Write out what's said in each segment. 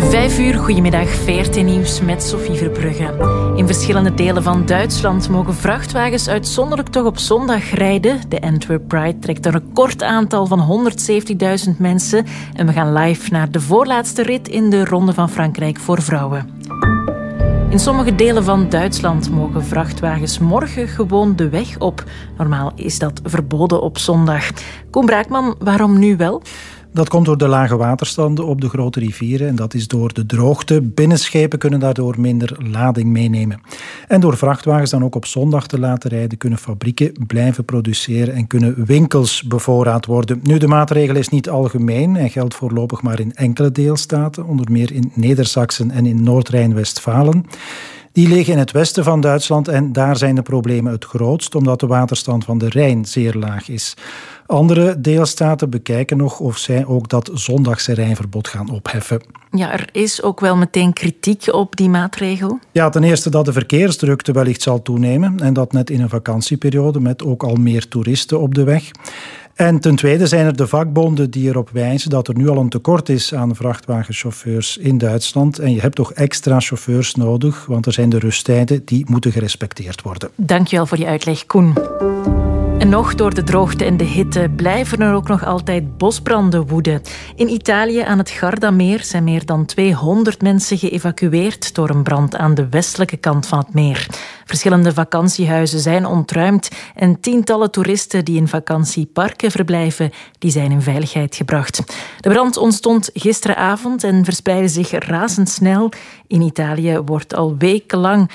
5 uur, goedemiddag, VRT Nieuws met Sophie Verbrugge. In verschillende delen van Duitsland mogen vrachtwagens uitzonderlijk toch op zondag rijden. De Antwerp Pride trekt een recordaantal van 170.000 mensen. En we gaan live naar de voorlaatste rit in de Ronde van Frankrijk voor vrouwen. In sommige delen van Duitsland mogen vrachtwagens morgen gewoon de weg op. Normaal is dat verboden op zondag. Koen Braakman, waarom nu wel? Dat komt door de lage waterstanden op de grote rivieren en dat is door de droogte. Binnenschepen kunnen daardoor minder lading meenemen. En door vrachtwagens dan ook op zondag te laten rijden, kunnen fabrieken blijven produceren en kunnen winkels bevoorraad worden. Nu, de maatregel is niet algemeen en geldt voorlopig maar in enkele deelstaten, onder meer in Neder-Saxen en in Noord-Rijn-Westfalen. Die liggen in het westen van Duitsland en daar zijn de problemen het grootst, omdat de waterstand van de Rijn zeer laag is. Andere deelstaten bekijken nog of zij ook dat zondagse rijverbod gaan opheffen. Ja, er is ook wel meteen kritiek op die maatregel. Ja, ten eerste dat de verkeersdrukte wellicht zal toenemen en dat net in een vakantieperiode met ook al meer toeristen op de weg. En ten tweede zijn er de vakbonden die erop wijzen dat er nu al een tekort is aan vrachtwagenchauffeurs in Duitsland. En je hebt toch extra chauffeurs nodig, want er zijn de rusttijden die moeten gerespecteerd worden. Dankjewel voor je uitleg, Koen. En nog door de droogte en de hitte blijven er ook nog altijd bosbranden woeden. In Italië aan het Gardameer zijn meer dan 200 mensen geëvacueerd door een brand aan de westelijke kant van het meer. Verschillende vakantiehuizen zijn ontruimd en tientallen toeristen die in vakantieparken verblijven, die zijn in veiligheid gebracht. De brand ontstond gisteravond en verspreidde zich razendsnel. In Italië wordt al wekenlang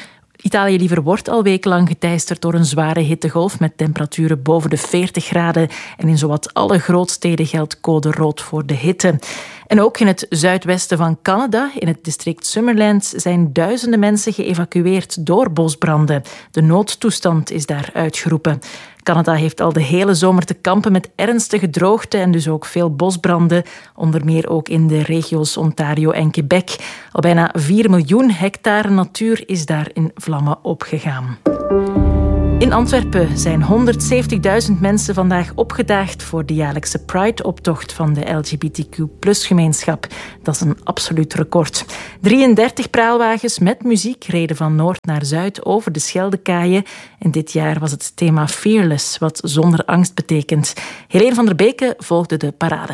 geteisterd door een zware hittegolf met temperaturen boven de 40 graden. En in zowat alle grootsteden geldt code rood voor de hitte. En ook in het zuidwesten van Canada, in het district Summerland, zijn duizenden mensen geëvacueerd door bosbranden. De noodtoestand is daar uitgeroepen. Canada heeft al de hele zomer te kampen met ernstige droogte en dus ook veel bosbranden, onder meer ook in de regio's Ontario en Quebec. Al bijna 4 miljoen hectare natuur is daar in vlammen opgegaan. In Antwerpen zijn 170.000 mensen vandaag opgedaagd voor de jaarlijkse Pride-optocht van de LGBTQ+-gemeenschap. Dat is een absoluut record. 33 praalwagens met muziek reden van noord naar zuid over de Scheldekaaien. En dit jaar was het thema Fearless, wat zonder angst betekent. Helene van der Beke volgde de parade.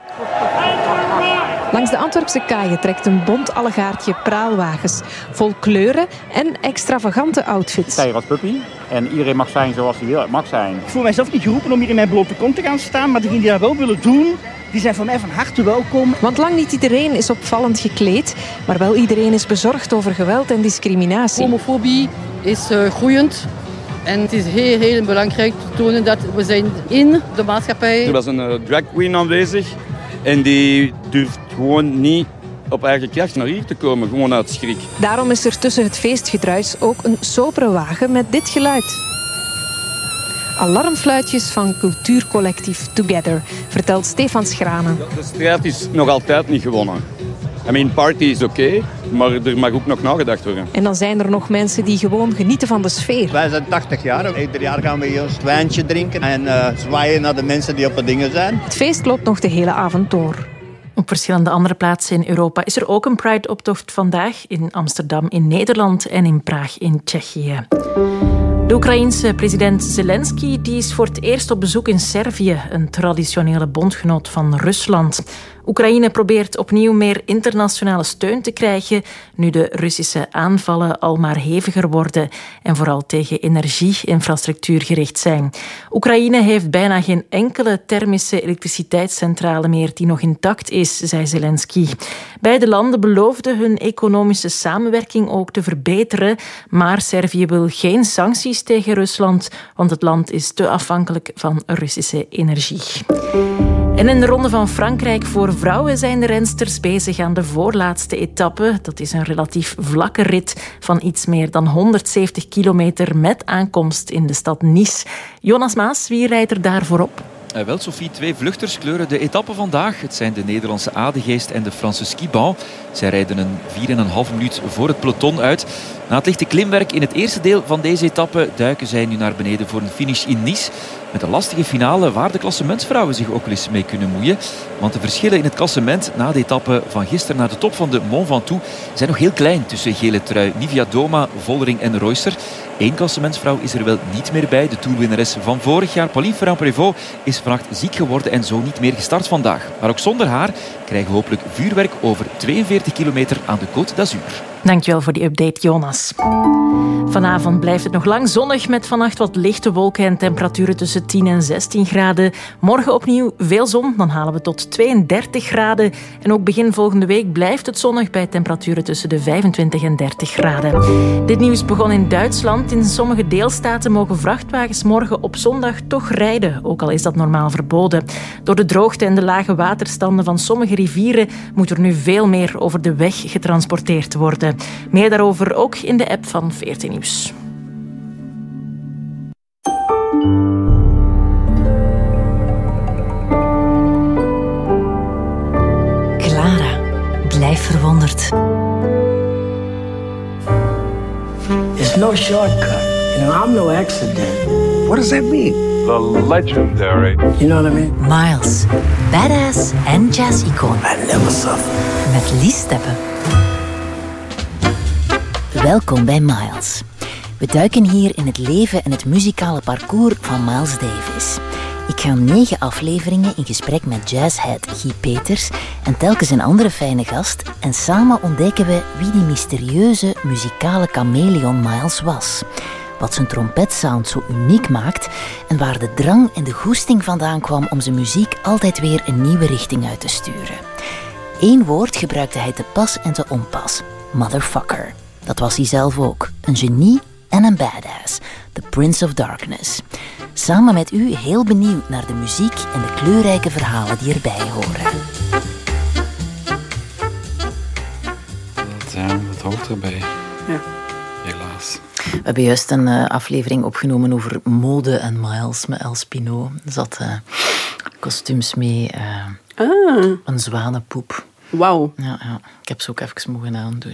Langs de Antwerpse kaaien trekt een bont allegaartje praalwagens. Vol kleuren en extravagante outfits. Ik sta hier als puppy en iedereen mag zijn zoals hij wil. Het mag zijn. Ik voel mijzelf niet geroepen om hier in mijn blote kont te gaan staan, maar degenen die dat wel willen doen, die zijn voor mij van harte welkom. Want lang niet iedereen is opvallend gekleed, maar wel iedereen is bezorgd over geweld en discriminatie. Homofobie is groeiend. En het is heel belangrijk te tonen dat we zijn in de maatschappij. Er was een drag queen aanwezig en die durft gewoon niet op eigen kracht naar hier te komen, gewoon uit schrik. Daarom is er tussen het feestgedruis ook een sobere wagen met dit geluid. Alarmfluitjes van cultuurcollectief Together, vertelt Stefan Schranen. De strijd is nog altijd niet gewonnen. Party is oké, maar er mag ook nog nagedacht worden. En dan zijn er nog mensen die gewoon genieten van de sfeer. Wij zijn 80 jaar. Ieder jaar gaan we hier ons wijntje drinken en zwaaien naar de mensen die op de dingen zijn. Het feest loopt nog de hele avond door. Op verschillende andere plaatsen in Europa is er ook een Pride-optocht vandaag. In Amsterdam in Nederland en in Praag in Tsjechië. De Oekraïense president Zelensky die is voor het eerst op bezoek in Servië, een traditionele bondgenoot van Rusland. Oekraïne probeert opnieuw meer internationale steun te krijgen, nu de Russische aanvallen al maar heviger worden en vooral tegen energieinfrastructuur gericht zijn. Oekraïne heeft bijna geen enkele thermische elektriciteitscentrale meer die nog intact is, zei Zelensky. Beide landen beloofden hun economische samenwerking ook te verbeteren, maar Servië wil geen sancties tegen Rusland, want het land is te afhankelijk van Russische energie. En in de Ronde van Frankrijk voor vrouwen zijn de rensters bezig aan de voorlaatste etappe. Dat is een relatief vlakke rit van iets meer dan 170 kilometer met aankomst in de stad Nice. Jonas Maas, wie rijdt er daar voorop? Wel, Sophie, 2 vluchters kleuren de etappe vandaag. Het zijn de Nederlandse Adegeest en de Franse Skibau. Zij rijden een 4,5 minuut voor het peloton uit. Na het lichte klimwerk in het eerste deel van deze etappe duiken zij nu naar beneden voor een finish in Nice. Met een lastige finale waar de klassementsvrouwen zich ook wel eens mee kunnen moeien. Want de verschillen in het klassement na de etappe van gisteren naar de top van de Mont Ventoux zijn nog heel klein tussen gele trui Nivia Doma, Vollering en Royster. 1 klassementsvrouw is er wel niet meer bij. De toerwinnares van vorig jaar, Pauline Ferrand-Prévot, is vannacht ziek geworden en zo niet meer gestart vandaag. Maar ook zonder haar krijgen we hopelijk vuurwerk over 42 kilometer aan de Côte d'Azur. Dankjewel voor die update, Jonas. Vanavond blijft het nog lang zonnig met vannacht wat lichte wolken en temperaturen tussen 10 en 16 graden. Morgen opnieuw veel zon, dan halen we tot 32 graden. En ook begin volgende week blijft het zonnig bij temperaturen tussen de 25 en 30 graden. Dit nieuws begon in Duitsland. In sommige deelstaten mogen vrachtwagens morgen op zondag toch rijden, ook al is dat normaal verboden. Door de droogte en de lage waterstanden van sommige rivieren moet er nu veel meer over de weg getransporteerd worden. Meer daarover ook in de app van VRT Nieuws. Clara, blijf verwonderd. It's no shortcut. I'm no accident. What does that mean? The legendary. You know what I mean? Miles, badass en jazz-icoon. I never suffer. Met Lies Steppen. Welkom bij Miles. We duiken hier in het leven en het muzikale parcours van Miles Davis. Ik ga 9 afleveringen in gesprek met jazzhead Guy Peters en telkens een andere fijne gast. En samen ontdekken we wie die mysterieuze muzikale chameleon Miles was. Wat zijn trompetsound zo uniek maakt en waar de drang en de goesting vandaan kwam om zijn muziek altijd weer een nieuwe richting uit te sturen. 1 woord gebruikte hij te pas en te onpas. Motherfucker. Dat was hij zelf ook. Een genie en een badass. The Prince of Darkness. Samen met u heel benieuwd naar de muziek en de kleurrijke verhalen die erbij horen. Dat hoort erbij. Ja. Helaas. We hebben juist een aflevering opgenomen over mode en Miles met Els Pinot. Er zat kostuums mee. Een zwanenpoep. Wauw. Ja. Ik heb ze ook even mogen aandoen.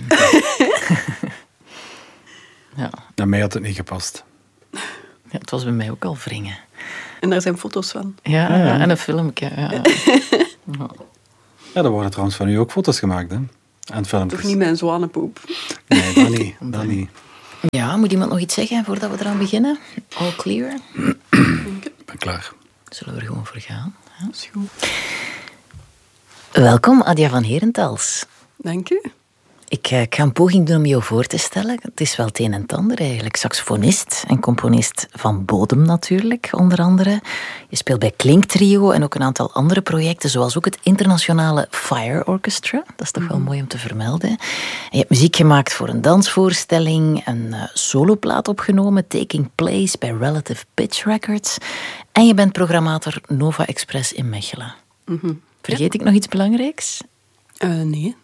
Ja. Naar mij had het niet gepast. Ja, het was bij mij ook al wringen. En daar zijn foto's van. Ja, en een filmpje. Ja. Ja, er worden trouwens van u ook foto's gemaakt, hè? En filmpjes. Toch niet met een zwanenpoep? Nee, dat niet. Ja, moet iemand nog iets zeggen voordat we eraan beginnen? All clear? Ik ben klaar. Zullen we er gewoon voor gaan? Ja? Dat is goed. Welkom, Adja van Herentals. Dank u. Ik ga een poging doen om jou voor te stellen. Het is wel het een en het ander eigenlijk. Saxofonist en componist van bodem natuurlijk, onder andere. Je speelt bij Klinktrio en ook een aantal andere projecten, zoals ook het internationale Fire Orchestra. Dat is toch wel mooi om te vermelden. En je hebt muziek gemaakt voor een dansvoorstelling, een soloplaat opgenomen, Taking Place bij Relative Pitch Records. En je bent programmator Nova Express in Mechelen. Vergeet ik nog iets belangrijks? Nee.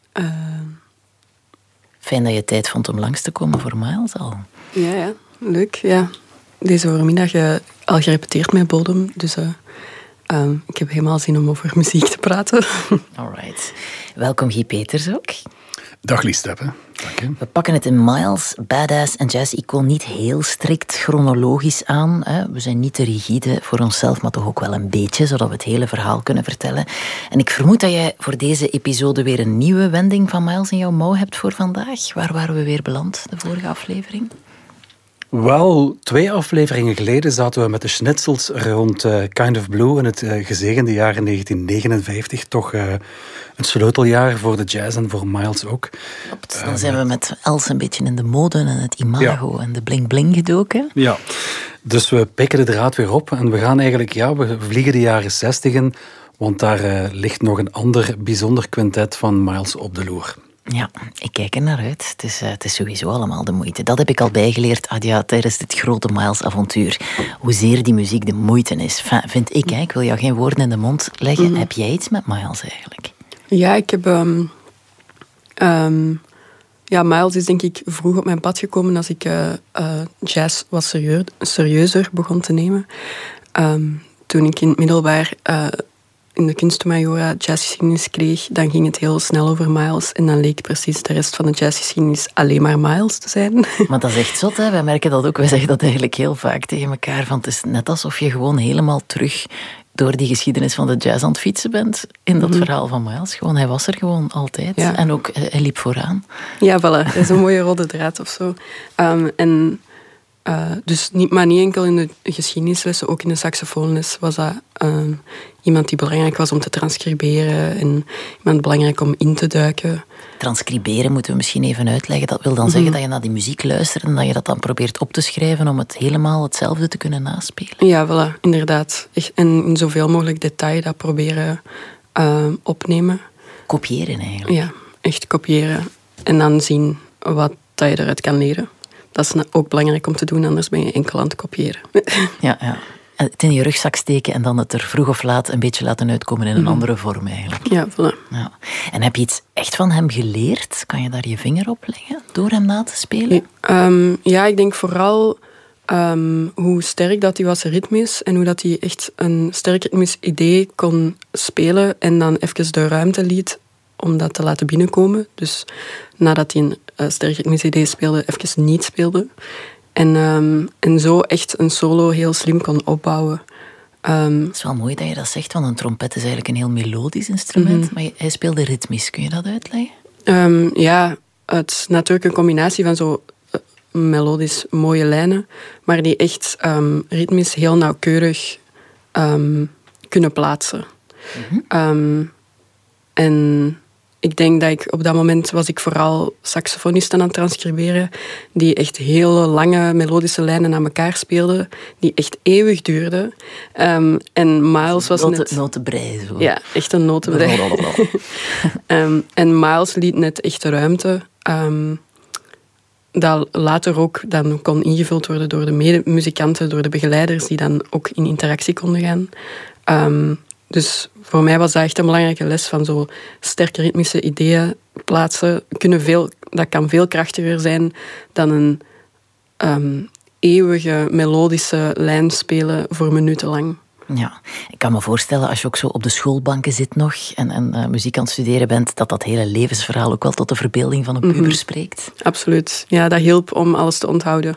Fijn dat je tijd vond om langs te komen voor Miles al. Ja, leuk. Ja. Deze voormiddag al gerepeteerd met bodem, dus ik heb helemaal zin om over muziek te praten. Alright. Welkom Guy Peters ook. Dag Lies Steppen. Dank je. We pakken het in Miles, badass en jazz-icoon niet heel strikt chronologisch aan. Hè. We zijn niet te rigide voor onszelf, maar toch ook wel een beetje, zodat we het hele verhaal kunnen vertellen. En ik vermoed dat jij voor deze episode weer een nieuwe wending van Miles in jouw mouw hebt voor vandaag. Waar waren we weer beland, de vorige aflevering? Wel, 2 afleveringen geleden zaten we met de schnitzels rond Kind of Blue in het gezegende jaar 1959. Toch een sleuteljaar voor de jazz en voor Miles ook. Klopt, dan zijn we met Els een beetje in de mode en het imago en de bling-bling gedoken. Ja, dus we pikken de draad weer op en we gaan eigenlijk, we vliegen de jaren 60 in, want daar ligt nog een ander bijzonder quintet van Miles op de loer. Ja, ik kijk er naar uit. Het is sowieso allemaal de moeite. Dat heb ik al bijgeleerd, Adja, tijdens dit grote Miles-avontuur. Hoezeer die muziek de moeite is. Vind ik, ik wil jou geen woorden in de mond leggen. Heb jij iets met Miles eigenlijk? Ja, ik heb... Miles is denk ik vroeg op mijn pad gekomen als ik jazz wat serieuzer begon te nemen. Toen ik in het middelbaar in de kunstmajora jazzgeschiedenis kreeg, dan ging het heel snel over Miles. En dan leek precies de rest van de jazzgeschiedenis alleen maar Miles te zijn. Maar dat is echt zot, hè? Wij merken dat ook. Wij zeggen dat eigenlijk heel vaak tegen elkaar. Van het is net alsof je gewoon helemaal terug door die geschiedenis van de jazz aan het fietsen bent in dat verhaal van Miles. Gewoon, hij was er gewoon altijd. Ja. En ook, hij liep vooraan. Ja, voilà. Dat is een mooie rode draad of zo. Dus niet enkel in de geschiedenislessen, ook in de saxofoonles was dat iemand die belangrijk was om te transcriberen en iemand belangrijk om in te duiken. Transcriberen moeten we misschien even uitleggen. Dat wil dan zeggen dat je naar die muziek luistert en dat je dat dan probeert op te schrijven om het helemaal hetzelfde te kunnen naspelen. Ja, voilà, inderdaad. Echt, en in zoveel mogelijk detail dat proberen opnemen. Kopiëren eigenlijk. Ja, echt kopiëren. En dan zien wat dat je eruit kan leren. Dat is ook belangrijk om te doen, anders ben je enkel aan het kopiëren. Ja. Het in je rugzak steken en dan het er vroeg of laat een beetje laten uitkomen in een andere vorm eigenlijk. Ja, voilà. Ja. En heb je iets echt van hem geleerd? Kan je daar je vinger op leggen door hem na te spelen? Ja, ik denk vooral hoe sterk dat hij was ritmisch en hoe dat hij echt een sterk ritmisch idee kon spelen en dan even de ruimte liet om dat te laten binnenkomen. Dus nadat hij een sterk ritmisch idee speelde, even niet speelde. En zo echt een solo heel slim kon opbouwen. Het is wel mooi dat je dat zegt, want een trompet is eigenlijk een heel melodisch instrument, maar hij speelde ritmisch. Kun je dat uitleggen? Ja, het is natuurlijk een combinatie van zo melodisch mooie lijnen, maar die echt ritmisch heel nauwkeurig kunnen plaatsen. En ik denk dat ik op dat moment was ik vooral saxofonisten aan het transcriberen die echt hele lange melodische lijnen aan elkaar speelden, die echt eeuwig duurden. En Miles was net... Notenbrei, zo. Ja, echt een notenbrei. En Miles liet net echt de ruimte dat later ook dan kon ingevuld worden door de medemuzikanten, door de begeleiders die dan ook in interactie konden gaan. Dus voor mij was dat echt een belangrijke les van zo sterke ritmische ideeën plaatsen. Dat kan veel krachtiger zijn dan een eeuwige melodische lijn spelen voor minutenlang. Ja, ik kan me voorstellen als je ook zo op de schoolbanken zit nog en muziek aan het studeren bent, dat hele levensverhaal ook wel tot de verbeelding van een puber spreekt. Absoluut. Ja, dat hielp om alles te onthouden.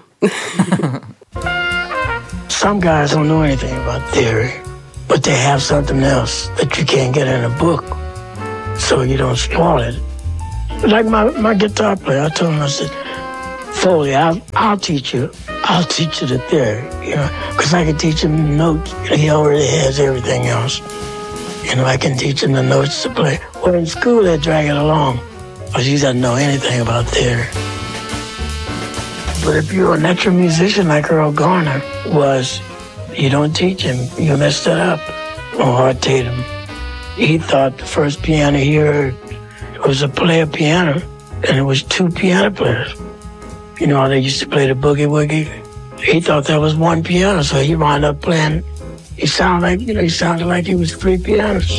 Some guys don't know anything about theory. But they have something else that you can't get in a book, so you don't spoil it. Like my guitar player, I told him, I said, Foley, I'll teach you the theory, because I can teach him notes. He already has everything else. I can teach him the notes to play. Well, in school, they drag it along, because he doesn't know anything about theory. But if you're a natural musician like Earl Garner was, you don't teach him. You messed it up. Hart Tatum. He thought the first piano he heard was a player piano, and it was two piano players. You know how they used to play the boogie woogie? He thought that was one piano, so he wound up playing. He sounded like he was three pianos.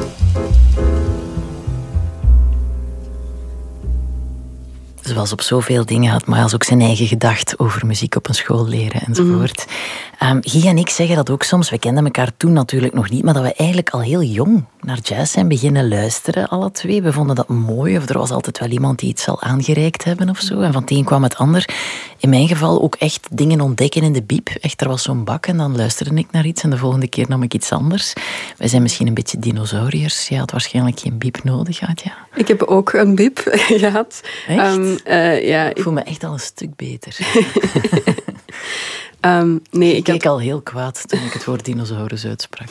Zoals op zoveel dingen had Miles ook zijn eigen gedacht over muziek op een school leren enzovoort. Guy en ik zeggen dat ook soms. We kenden elkaar toen natuurlijk nog niet, maar dat we eigenlijk al heel jong naar jazz zijn beginnen luisteren, alle twee. We vonden dat mooi, of er was altijd wel iemand die iets zal aangereikt hebben of zo. En van het een kwam het ander. In mijn geval ook echt dingen ontdekken in de biep. Echt, er was zo'n bak en dan luisterde ik naar iets en de volgende keer nam ik iets anders. Wij zijn misschien een beetje dinosauriërs. Je had waarschijnlijk geen biep nodig, Adja. Ik heb ook een biep gehad. Echt? Ja, ik voel me echt al een stuk beter. Nee, ik keek al heel kwaad toen ik het woord dinosaurus uitsprak.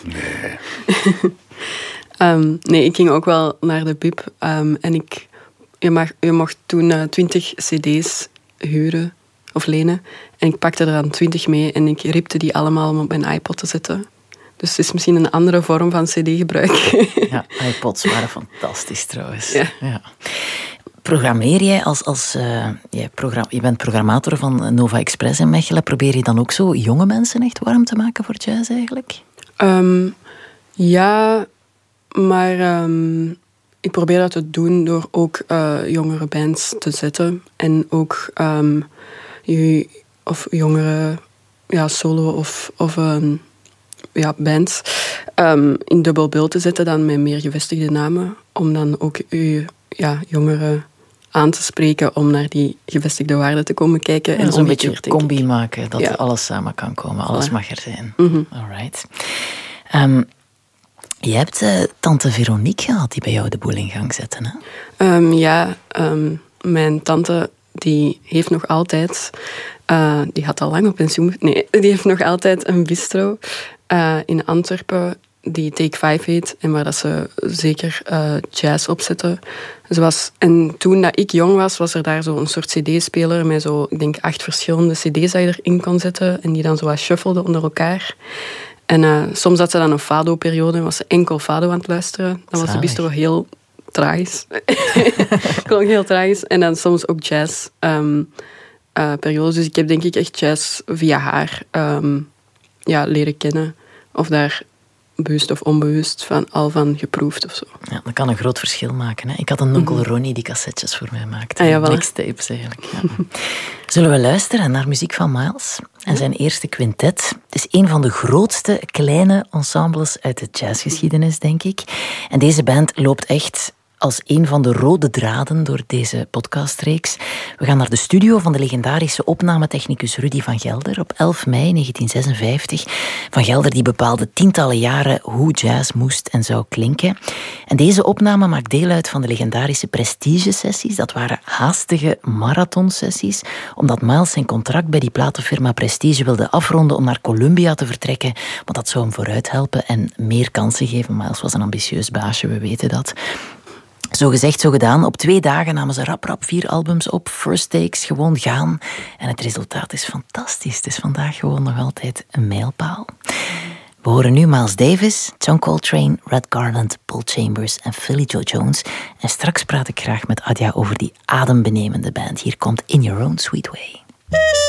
Nee, ik ging ook wel naar de bib. En je mocht toen 20 cd's huren of lenen. En ik pakte er dan 20 mee en ik ripte die allemaal om op mijn iPod te zetten. Dus het is misschien een andere vorm van cd-gebruik. Ja, iPods waren fantastisch trouwens. Ja. Programmeer jij je bent programmator van Nova Express in Mechelen. Probeer je dan ook zo jonge mensen echt warm te maken voor jazz eigenlijk? Ja, maar ik probeer dat te doen door ook jongere bands te zetten. En ook of jongere solo of bands in dubbel beeld te zetten dan met meer gevestigde namen. Om dan ook uw jongeren aan te spreken om naar die gevestigde waarden te komen kijken. En zo'n beetje een combi maken, dat alles samen kan komen. Alles mag er zijn. Mm-hmm. Alright. Je hebt tante Veronique gehad die bij jou de boel in gang zette, hè? Mijn tante die heeft nog altijd... die had al lang op pensioen... Nee, die heeft nog altijd een bistro in Antwerpen die Take 5 heet en waar dat ze zeker jazz opzetten. En toen dat ik jong was er daar zo een soort cd-speler met zo, ik denk 8 verschillende cd's dat je erin kon zetten en die dan zo wat shuffelde onder elkaar. En soms had ze dan een fado-periode en was ze enkel fado aan het luisteren. Dan was de bistro heel tragisch. Klonk heel tragisch. En dan soms ook jazz periodes. Dus ik heb denk ik echt jazz via haar leren kennen. Of daar bewust of onbewust van geproefd of zo. Ja, dat kan een groot verschil maken. Hè? Ik had een onkel Ronnie die cassettes voor mij maakte. Voilà. Mixtapes eigenlijk. Ja. Zullen we luisteren naar muziek van Miles en zijn eerste quintet? Het is een van de grootste kleine ensembles uit de jazzgeschiedenis, denk ik. En deze band loopt echt als een van de rode draden door deze podcastreeks. We gaan naar de studio van de legendarische opnametechnicus Rudy van Gelder op 11 mei 1956. Van Gelder die bepaalde tientallen jaren hoe jazz moest en zou klinken. En deze opname maakt deel uit van de legendarische Prestige-sessies. Dat waren haastige marathonsessies, omdat Miles zijn contract bij die platenfirma Prestige wilde afronden om naar Columbia te vertrekken, want dat zou hem vooruit helpen en meer kansen geven. Miles was een ambitieus baasje, we weten dat. Zo gezegd, zo gedaan. Op 2 dagen namen ze rap 4 albums op. First takes, gewoon gaan. En het resultaat is fantastisch. Het is vandaag gewoon nog altijd een mijlpaal. We horen nu Miles Davis, John Coltrane, Red Garland, Paul Chambers en Philly Joe Jones. En straks praat ik graag met Adja over die adembenemende band. Hier komt In Your Own Sweet Way.